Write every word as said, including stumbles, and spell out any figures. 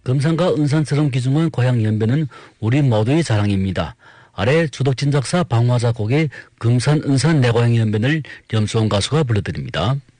금산과 은산처럼 귀중한 고향 연배는 우리 모두의 자랑입니다. 아래 주덕진 작사 방화 작곡의 금산 은산 내 고향 연배를 염수원 가수가 불러드립니다.